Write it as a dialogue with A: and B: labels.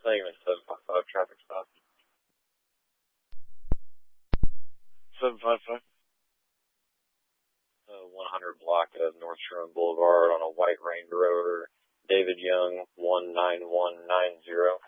A: Segment 755 traffic stop. 755. 100 block of North Sherman Boulevard on a white Range Rover. David Young, 19190.